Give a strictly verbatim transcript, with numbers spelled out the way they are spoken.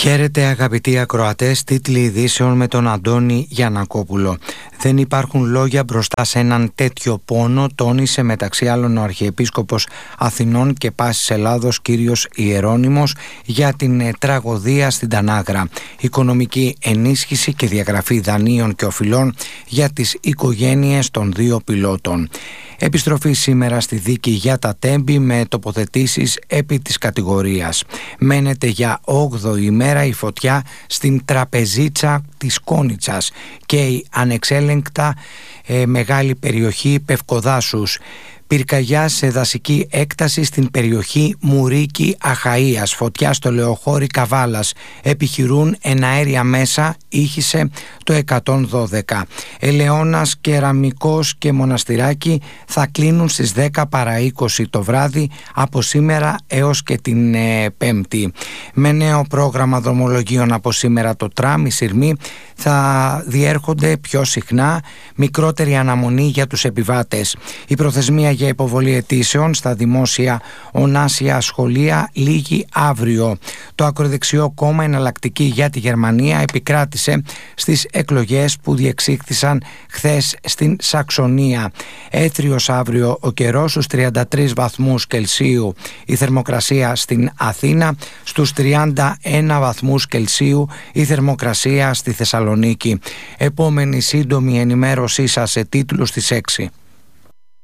Χαίρετε αγαπητοί ακροατές, τίτλοι ειδήσεων με τον Αντώνη Γιαννακόπουλο. Δεν υπάρχουν λόγια μπροστά σε έναν τέτοιο πόνο, τόνισε μεταξύ άλλων ο Αρχιεπίσκοπος Αθηνών και Πάσης Ελλάδος κύριος Ιερώνυμος για την τραγωδία στην Τανάγρα. Οικονομική ενίσχυση και διαγραφή δανείων και οφειλών για τις οικογένειες των δύο πιλότων. Επιστροφή σήμερα στη δίκη για τα Τέμπη με τοποθετήσεις επί της κατηγορίας. Μένεται για όγδοη ημέρα η φωτιά στην τραπεζίτσα της Κόνιτσας και η ανεξέλεγκτα ε, μεγάλη περιοχή Πευκοδάσους. Πυρκαγιά σε δασική έκταση στην περιοχή Μουρίκη Αχαΐας. Φωτιά στο λεωχώρι Καβάλας. Επιχειρούν εναέρια μέσα, ήχησε το εκατόν δώδεκα. Ελαιώνας, Κεραμικός και Μοναστηράκι θα κλείνουν στις δέκα παρά είκοσι το βράδυ από σήμερα έως και την ε, Πέμπτη. Με νέο πρόγραμμα δρομολογίων από σήμερα το τραμ, οι σειρμοί θα διέρχονται πιο συχνά, μικρότερη αναμονή για τους επιβάτες. Η προθεσμία για υποβολή αιτήσεων στα δημόσια ονάσια σχολεία λήγει αύριο. Το ακροδεξιό κόμμα Εναλλακτική για τη Γερμανία επικράτησε στις εκλογές που διεξήχθησαν χθες στην Σαξονία. Έθριος αύριο ο καιρός, στους τριάντα τρεις βαθμούς Κελσίου η θερμοκρασία στην Αθήνα, στους τριάντα ένα βαθμούς Κελσίου η θερμοκρασία στη Θεσσαλονίκη. Επόμενη σύντομη ενημέρωσή σας σε τίτλους στις έξι.